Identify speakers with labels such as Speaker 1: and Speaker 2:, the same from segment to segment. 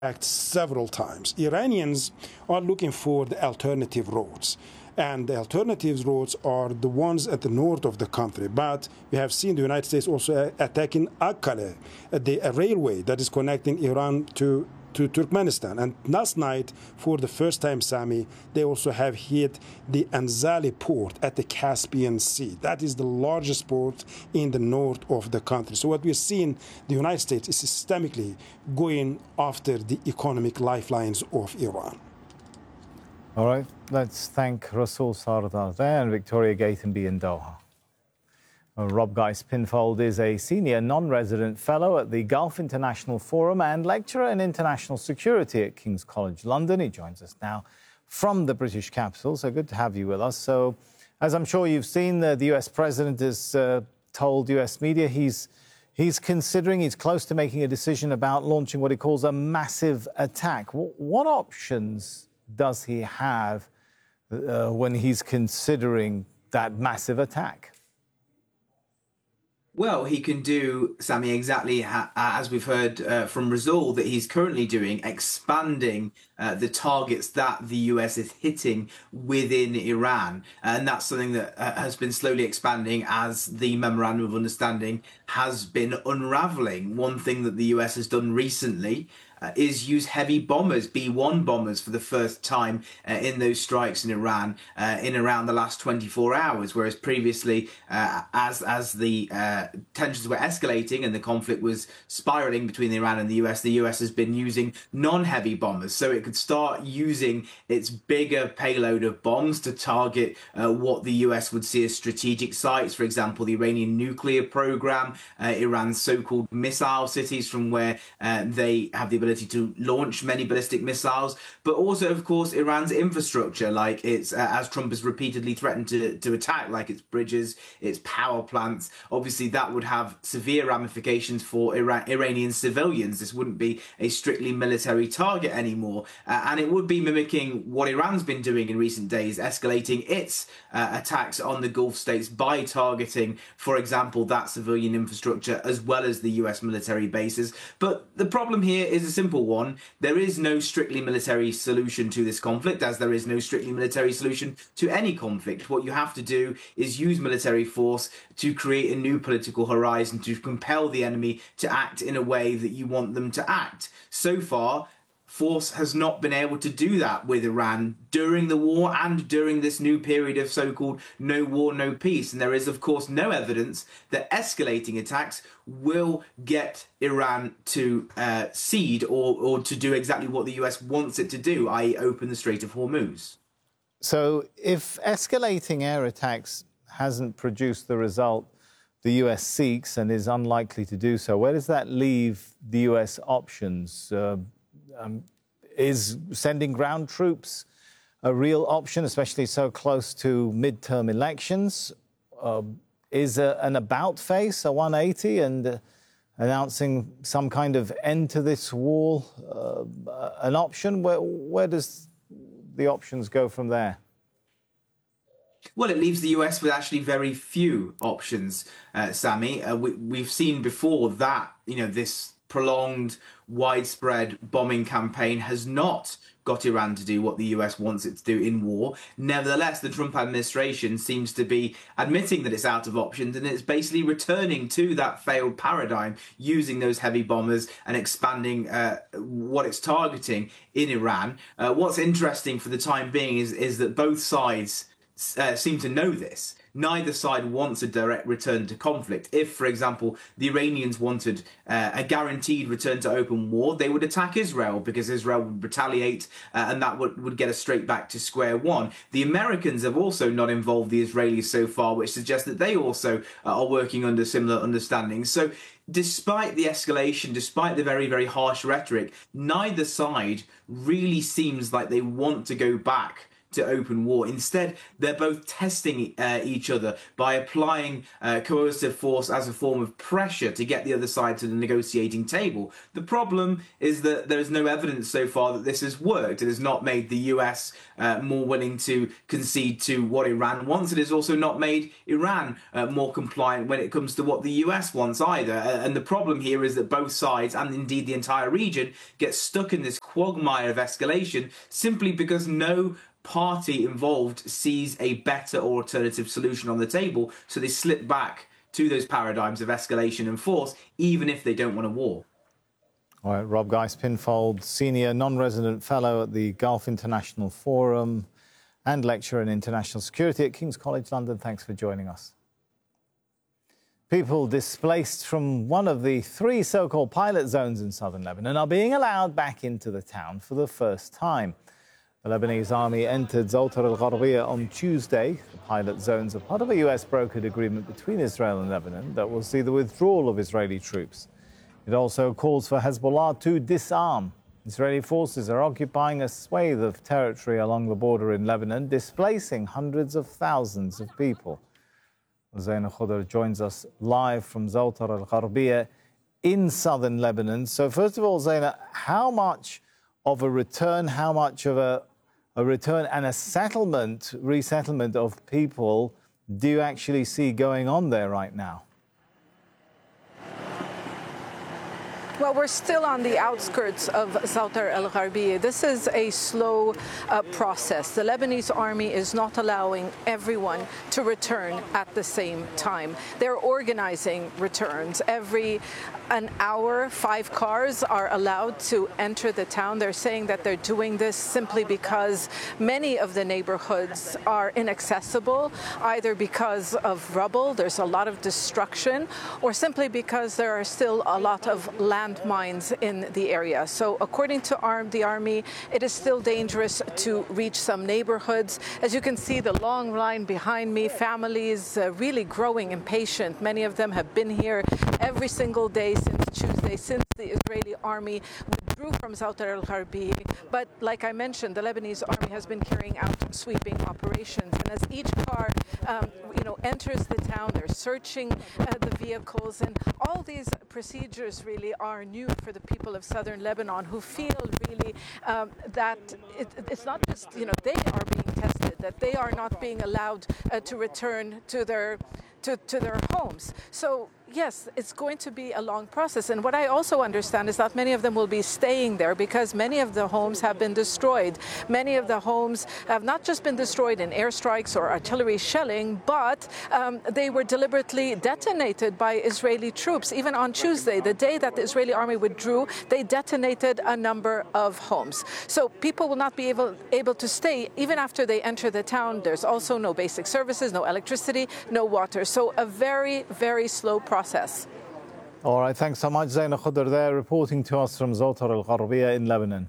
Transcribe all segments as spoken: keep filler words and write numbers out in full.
Speaker 1: several times. Iranians are looking for the alternative roads. And the alternative roads are the ones at the north of the country. But we have seen the United States also attacking Akkale, the railway that is connecting Iran to to Turkmenistan. And last night, for the first time, Sami, they also have hit the Anzali port at the Caspian Sea. That is the largest port in the north of the country. So what we're seeing, the United States is systemically going after the economic lifelines of Iran.
Speaker 2: All right, let's thank Rasul Sardar there and Victoria Gatenby in Doha. Uh, Rob Geist-Pinfold is a senior non-resident fellow at the Gulf International Forum and lecturer in international security at King's College London. He joins us now from the British capital, so good to have you with us. So, as I'm sure you've seen, uh, the U S president has uh, told U S media he's, he's considering, he's close to making a decision about launching what he calls a massive attack. W- what options does he have uh, when he's considering that massive attack?
Speaker 3: Well, he can do, Sami, exactly ha- as we've heard uh, from Rasul that he's currently doing, expanding uh, the targets that the U S is hitting within Iran. And that's something that uh, has been slowly expanding as the Memorandum of Understanding has been unraveling. One thing that the U S has done recently Uh, is use heavy bombers, B one bombers, for the first time uh, in those strikes in Iran uh, in around the last twenty-four hours, whereas previously, uh, as as the uh, tensions were escalating and the conflict was spiraling between Iran and the U S, the U S has been using non-heavy bombers, so it could start using its bigger payload of bombs to target uh, what the U S would see as strategic sites, for example, the Iranian nuclear program, uh, Iran's so-called missile cities from where uh, they have the ability to launch many ballistic missiles, but also, of course, Iran's infrastructure, like its, uh, as Trump has repeatedly threatened to, to attack, like its bridges, its power plants. Obviously, that would have severe ramifications for Iran- Iranian civilians. This wouldn't be a strictly military target anymore, uh, and it would be mimicking what Iran's been doing in recent days, escalating its uh, attacks on the Gulf states by targeting, for example, that civilian infrastructure as well as the U S military bases. But the problem here is a simple one. There is no strictly military solution to this conflict, as there is no strictly military solution to any conflict. What you have to do is use military force to create a new political horizon, to compel the enemy to act in a way that you want them to act. So far, force has not been able to do that with Iran during the war and during this new period of so-called no war, no peace. And there is, of course, no evidence that escalating attacks will get Iran to uh, cede or, or to do exactly what the U S wants it to do, that is open the Strait of Hormuz.
Speaker 2: So if escalating air attacks hasn't produced the result the U S seeks and is unlikely to do so, where does that leave the U S options? Uh, Um, is sending ground troops a real option, especially so close to midterm elections? Uh, is a, an about face, a one eighty, and uh, announcing some kind of end to this war uh, an option? Where, where does the options go from there?
Speaker 3: Well, it leaves the U S with actually very few options, uh, Sami. Uh, we, we've seen before that, you know, this prolonged, widespread bombing campaign has not got Iran to do what the U S wants it to do in war. Nevertheless, the Trump administration seems to be admitting that it's out of options, and it's basically returning to that failed paradigm, using those heavy bombers and expanding uh, what it's targeting in Iran. Uh, what's interesting for the time being is, is that both sides uh, seem to know this. Neither side wants a direct return to conflict. If, for example, the Iranians wanted uh, a guaranteed return to open war, they would attack Israel because Israel would retaliate uh, and that would, would get us straight back to square one. The Americans have also not involved the Israelis so far, which suggests that they also uh, are working under similar understandings. So despite the escalation, despite the very, very harsh rhetoric, neither side really seems like they want to go back to open war. Instead, they're both testing uh, each other by applying uh, coercive force as a form of pressure to get the other side to the negotiating table. The problem is that there is no evidence so far that this has worked. It has not made the U S uh, more willing to concede to what Iran wants. It has also not made Iran uh, more compliant when it comes to what the U S wants either. Uh, and the problem here is that both sides, and indeed the entire region, get stuck in this quagmire of escalation simply because no party involved sees a better or alternative solution on the table. So they slip back to those paradigms of escalation and force, even if they don't want a war.
Speaker 2: All right, Rob Geist-Pinfold, Senior Non-Resident Fellow at the Gulf International Forum and Lecturer in International Security at King's College London. Thanks for joining us. People displaced from one of the three so-called pilot zones in southern Lebanon are being allowed back into the town for the first time. The Lebanese army entered Zoutar al-Gharbiyah on Tuesday. The pilot zones are part of a U S brokered agreement between Israel and Lebanon that will see the withdrawal of Israeli troops. It also calls for Hezbollah to disarm. Israeli forces are occupying a swathe of territory along the border in Lebanon, displacing hundreds of thousands of people. Zaina Khudr joins us live from Zoutar al-Gharbiyah in southern Lebanon. So first of all, Zaina, how much of a return, how much of a, a return and a settlement, resettlement of people do you actually see going on there right now?
Speaker 4: Well, we're still on the outskirts of Zoutar al-Gharbiyah. This is a slow uh, process. The Lebanese army is not allowing everyone to return at the same time. They're organizing returns. Every an hour, five cars are allowed to enter the town. They're saying that they're doing this simply because many of the neighborhoods are inaccessible, either because of rubble, there's a lot of destruction, or simply because there are still a lot of landmines in the area. So according to arm, the army, it is still dangerous to reach some neighborhoods. As you can see, the long line behind me, families uh, really growing impatient. Many of them have been here every single day since Tuesday, since the Israeli army withdrew from Zoutar al-Gharbiyah. But like I mentioned, the Lebanese army has been carrying out sweeping operations. And as each car, um, you know, enters the town, they're searching uh, the vehicles. And all these procedures really are new for the people of southern Lebanon, who feel really um, that it, it's not just, you know, they are being tested, that they are not being allowed uh, to return to their To, to their homes. So yes, it's going to be a long process. And what I also understand is that many of them will be staying there because many of the homes have been destroyed. Many of the homes have not just been destroyed in airstrikes or artillery shelling, but um, they were deliberately detonated by Israeli troops. Even on Tuesday, the day that the Israeli army withdrew, they detonated a number of homes. So people will not be able, able to stay even after they enter the town. There's also no basic services, no electricity, no water. So a very, very slow process.
Speaker 2: All right, thanks so much. Zaina Khudr there reporting to us from Zoutar al-Gharbiyah in Lebanon.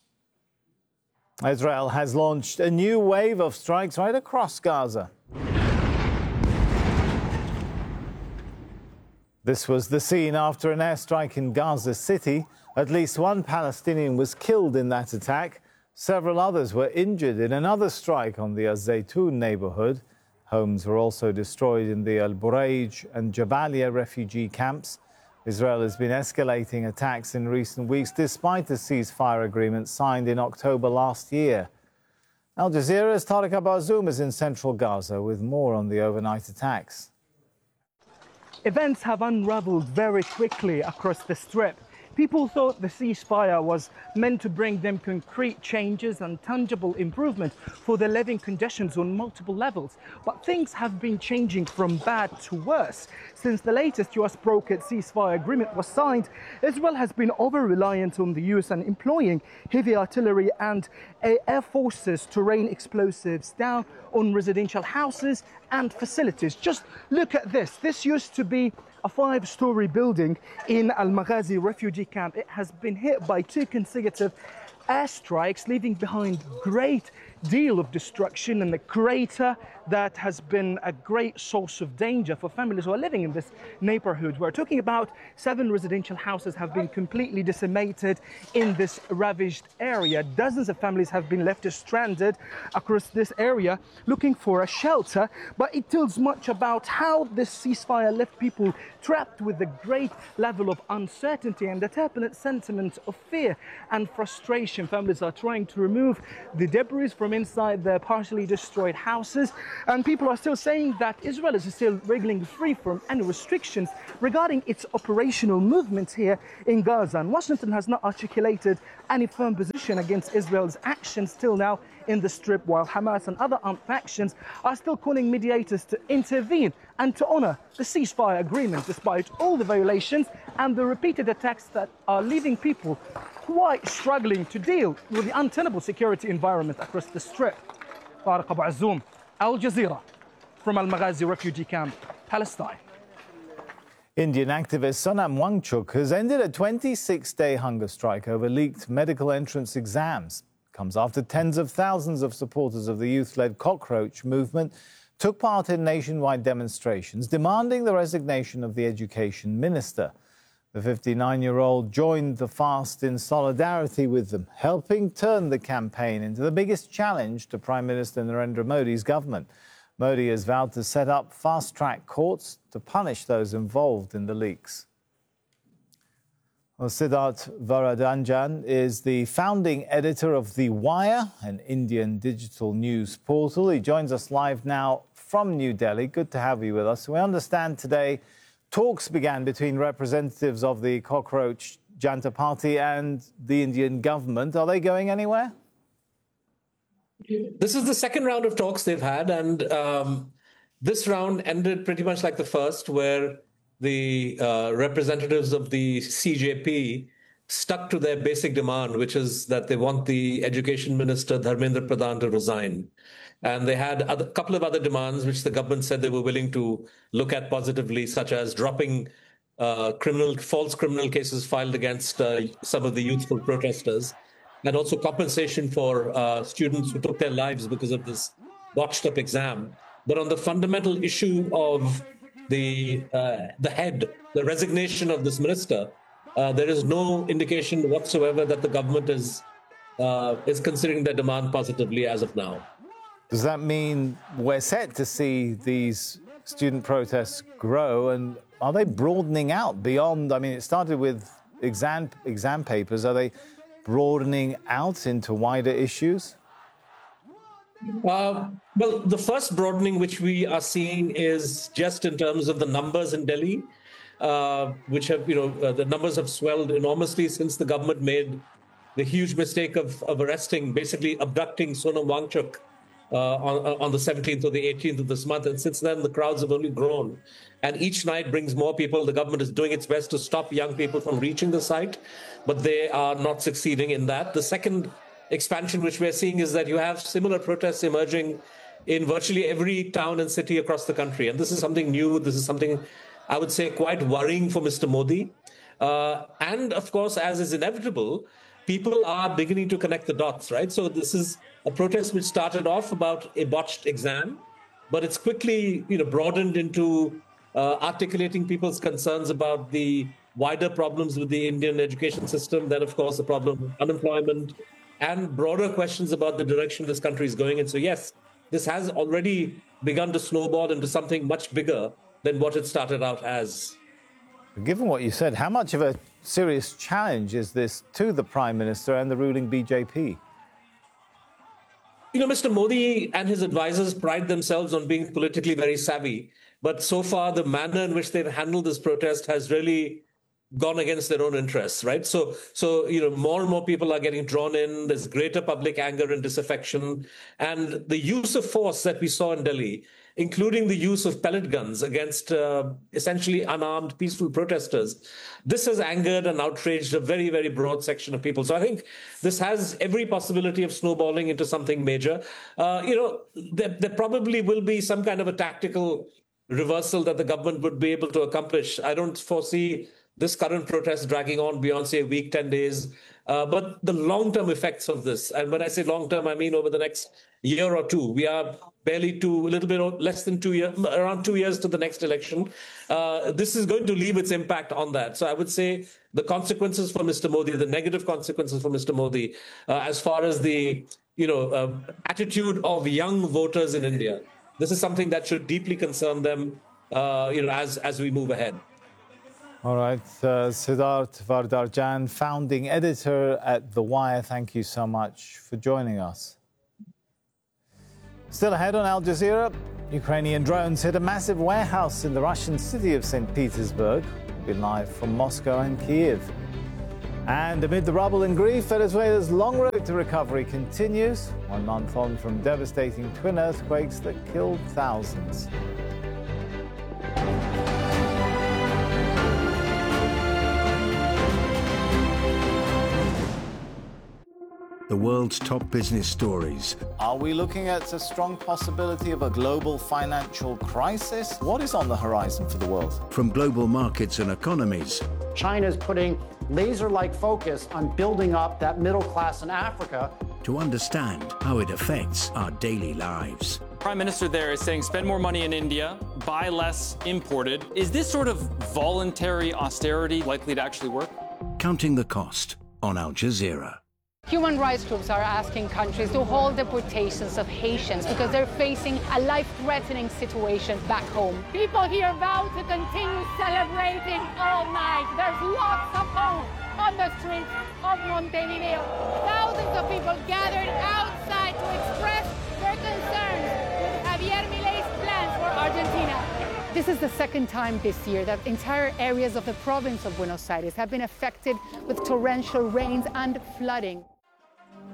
Speaker 2: Israel has launched a new wave of strikes right across Gaza. This was the scene after an airstrike in Gaza City. At least one Palestinian was killed in that attack. Several others were injured in another strike on the Az-Zaytun neighborhood. Homes were also destroyed in the Al-Buraij and Jabalia refugee camps. Israel has been escalating attacks in recent weeks despite the ceasefire agreement signed in October last year. Al Jazeera's Tariq Abazoum is in central Gaza with more on the overnight attacks.
Speaker 5: Events have unraveled very quickly across the Strip. People thought the ceasefire was meant to bring them concrete changes and tangible improvement for their living conditions on multiple levels. But things have been changing from bad to worse. Since the latest U S brokered ceasefire agreement was signed, Israel has been over-reliant on the U S and employing heavy artillery and air forces to rain explosives down on residential houses and facilities. Just look at this. This used to be a five-story building in Al-Maghazi refugee camp. It has been hit by two consecutive airstrikes, leaving behind great deal of destruction and the crater that has been a great source of danger for families who are living in this neighborhood. We're talking about seven residential houses have been completely decimated in this ravaged area. Dozens of families have been left stranded across this area looking for a shelter, but it tells much about how this ceasefire left people trapped with a great level of uncertainty and a turbulent sentiment of fear and frustration. Families are trying to remove the debris from inside their partially destroyed houses, and people are still saying that Israel is still wriggling free from any restrictions regarding its operational movements here in Gaza. And Washington has not articulated any firm position against Israel's actions till now in the Strip, while Hamas and other armed factions are still calling mediators to intervene and to honor the ceasefire agreement, despite all the violations and the repeated attacks that are leaving people quite struggling to deal with the untenable security environment across the Strip. Tariq Abu Azzoum, Al Jazeera, from Al Maghazi refugee camp, Palestine.
Speaker 2: Indian activist Sonam Wangchuk has ended a twenty-six day hunger strike over leaked medical entrance exams. Comes after tens of thousands of supporters of the youth-led Cockroach movement took part in nationwide demonstrations demanding the resignation of the education minister. The fifty-nine-year-old joined the fast in solidarity with them, helping turn the campaign into the biggest challenge to Prime Minister Narendra Modi's government. Modi has vowed to set up fast-track courts to punish those involved in the leaks. Well, Siddharth Varadanjan is the founding editor of The Wire, an Indian digital news portal. He joins us live now from New Delhi. Good to have you with us. We understand today talks began between representatives of the Cockroach Janta Party and the Indian government. Are they going anywhere?
Speaker 6: This is the second round of talks they've had, and um, this round ended pretty much like the first, where the uh, representatives of the C J P stuck to their basic demand, which is that they want the education minister, Dharmendra Pradhan, to resign. And they had a couple of other demands, which the government said they were willing to look at positively, such as dropping uh, criminal, false criminal cases filed against uh, some of the youthful protesters, and also compensation for uh, students who took their lives because of this botched-up exam. But on the fundamental issue of the uh, the head, the resignation of this minister, uh, there is no indication whatsoever that the government is uh, is considering their demand positively as of now.
Speaker 2: Does that mean we're set to see these student protests grow, and are they broadening out beyond? I mean, it started with exam exam papers. Are they broadening out into wider issues?
Speaker 6: Uh, well, the first broadening which we are seeing is just in terms of the numbers in Delhi, uh, which have, you know, uh, the numbers have swelled enormously since the government made the huge mistake of, of arresting, basically abducting Sonam Wangchuk uh, on, on the seventeenth or the eighteenth of this month. And since then, the crowds have only grown. And each night brings more people. The government is doing its best to stop young people from reaching the site, but they are not succeeding in that. The second expansion which we're seeing is that you have similar protests emerging in virtually every town and city across the country. And this is something new. This is something, I would say, quite worrying for Mister Modi. Uh, and of course, as is inevitable, people are beginning to connect the dots, right? So this is a protest which started off about a botched exam, but it's quickly, you know, broadened into uh, articulating people's concerns about the wider problems with the Indian education system. Then, of course, the problem of unemployment, and broader questions about the direction this country is going in. So yes, this has already begun to snowball into something much bigger than what it started out as.
Speaker 2: Given what you said, how much of a serious challenge is this to the Prime Minister and the ruling B J P?
Speaker 6: You know, Mister Modi and his advisors pride themselves on being politically very savvy. But so far, the manner in which they've handled this protest has really gone against their own interests, right? So, so you know, more and more people are getting drawn in. There's greater public anger and disaffection. And the use of force that we saw in Delhi, including the use of pellet guns against uh, essentially unarmed, peaceful protesters, this has angered and outraged a very, very broad section of people. So I think this has every possibility of snowballing into something major. Uh, you know, there, there probably will be some kind of a tactical reversal that the government would be able to accomplish. I don't foresee this current protest dragging on beyond, say, a week, ten days. Uh, but the long-term effects of this, and when I say long-term, I mean over the next year or two. We are barely two, a little bit less than two years, around two years to the next election. Uh, this is going to leave its impact on that. So I would say the consequences for Mister Modi, the negative consequences for Mister Modi, uh, as far as the you know uh, attitude of young voters in India, this is something that should deeply concern them, uh, you know, as as we move ahead.
Speaker 2: All right, uh, Siddharth Varadarajan, founding editor at The Wire, thank you so much for joining us. Still ahead on Al Jazeera, Ukrainian drones hit a massive warehouse in the Russian city of Saint Petersburg. We'll be live from Moscow and Kyiv. And amid the rubble and grief, Venezuela's long road to recovery continues, one month on from devastating twin earthquakes that killed thousands.
Speaker 7: The world's top business stories.
Speaker 2: Are we looking at a strong possibility of a global financial crisis? What is on the horizon for the world?
Speaker 7: From global markets and economies.
Speaker 8: China's putting laser-like focus on building up that middle class in Africa.
Speaker 7: To understand how it affects our daily lives.
Speaker 9: Prime Minister there is saying spend more money in India, buy less imported. Is this sort of voluntary austerity likely to actually work?
Speaker 7: Counting the cost on Al Jazeera.
Speaker 10: Human rights groups are asking countries to hold deportations of Haitians because they're facing a life-threatening situation back home. People here vow to continue celebrating all night. There's lots of hope on the streets of Montevideo. Thousands of people gathered outside to express their concerns with Javier Milei's plans for Argentina. This is the second time this year that entire areas of the province of Buenos Aires have been affected with torrential rains and flooding.